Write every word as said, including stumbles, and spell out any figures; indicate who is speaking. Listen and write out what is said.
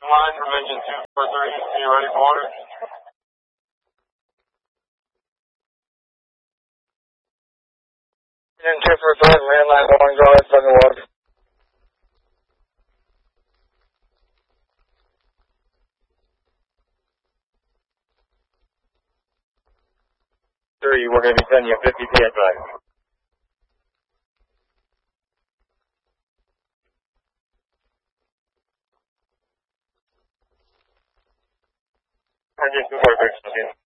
Speaker 1: line from engine two four three. Are you ready for order? Engine two four three, landline going, go ahead, send the log. Three, we're going to be sending you fifty P S I. Engine two four three,